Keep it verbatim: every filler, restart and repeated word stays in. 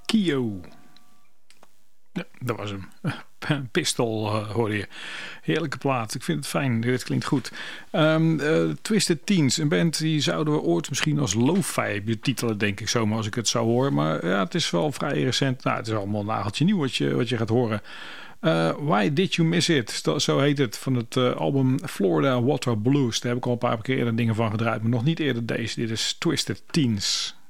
Kio. Ja, dat was hem. Pistol uh, hoorde je. Heerlijke plaat. Ik vind het fijn. Dit klinkt goed. Um, uh, Twisted Teens. Een band die zouden we ooit misschien als lo-fi betitelen, denk ik zomaar als ik het zou horen. Maar ja, het is wel vrij recent. Nou, het is allemaal een nageltje nieuw wat je, wat je gaat horen. Uh, Why Did You Miss It? Zo heet het. Van het uh, album Florida Water Blues. Daar heb ik al een paar keer eerder dingen van gedraaid. Maar nog niet eerder deze. Dit is Twisted Teens.